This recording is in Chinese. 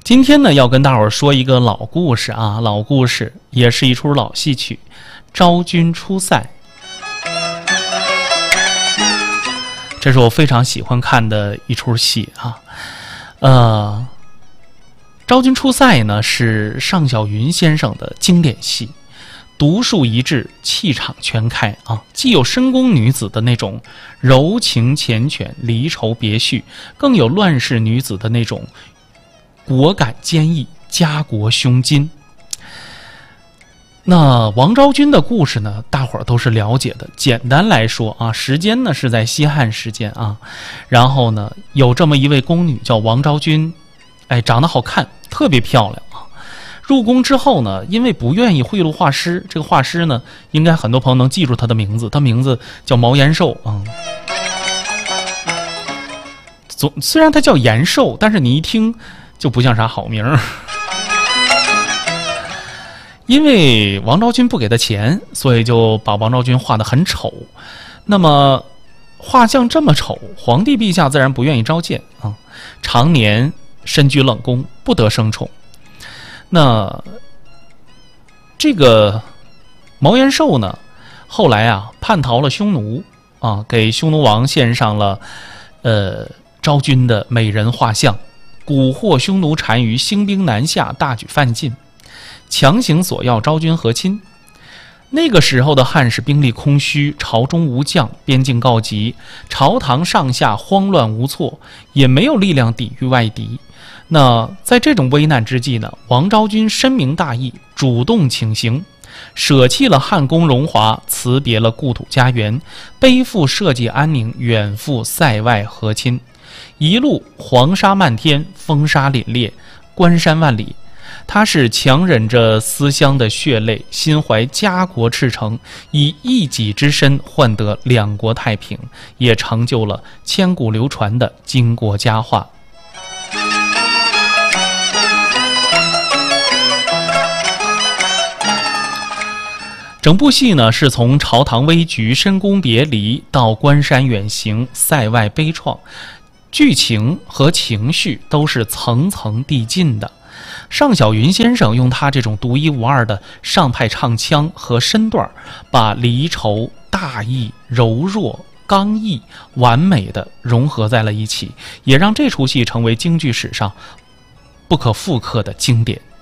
今天呢，要跟大伙儿说一个老故事啊，老故事也是一出老戏曲《昭君出塞》。这是我非常喜欢看的一出戏啊。昭君出塞呢是尚小云先生的经典戏，独树一帜，气场全开啊！既有深宫女子的那种柔情缱绻、离愁别绪，更有乱世女子的那种果敢坚毅、家国胸襟。那王昭君的故事呢，大伙儿都是了解的。简单来说啊，时间呢是在西汉时间啊，然后呢有这么一位宫女叫王昭君，长得好看，特别漂亮啊。入宫之后呢，因为不愿意贿赂画师，这个画师呢，应该很多朋友能记住他的名字，他名字叫毛延寿啊。虽然他叫延寿，但是你一听就不像啥好名儿。因为王昭君不给他钱，所以就把王昭君画得很丑。那么画像这么丑，皇帝陛下自然不愿意召见啊，常年身居冷宫，不得生宠。那这个毛延寿呢，后来啊叛逃了匈奴啊，给匈奴王献上了昭君的美人画像，蛊惑匈奴单于兴兵南下，大举犯晋，强行索要昭君和亲。那个时候的汉室兵力空虚，朝中无将，边境告急，朝堂上下慌乱无措，也没有力量抵御外敌。那在这种危难之际呢，王昭君深明大义，主动请行，舍弃了汉宫荣华，辞别了故土家园，背负社稷安宁，远赴塞外和亲。一路黄沙漫天，风沙凛冽，关山万里，他是强忍着思乡的血泪，心怀家国赤诚，以一己之身换得两国太平，也成就了千古流传的巾帼佳话。整部戏呢，是从朝堂危局、深宫别离到关山远行、塞外悲怆，剧情和情绪都是层层递进的。尚小云先生用他这种独一无二的上派唱腔和身段，把离愁、大义、柔弱、刚毅完美的融合在了一起，也让这出戏成为京剧史上不可复刻的经典。